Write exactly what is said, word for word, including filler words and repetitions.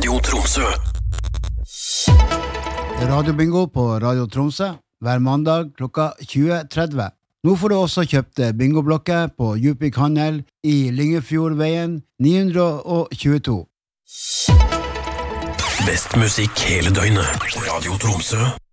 Radio Tromsø. Radio Bingo på Radio Tromsø hver mandag klokka tjue tretti. Nå får du også kjøpt bingoblokker på Djupvik Handel i Lyngefjordveien ni tjueto. Best musikk hele døgnet. Radio Tromsø.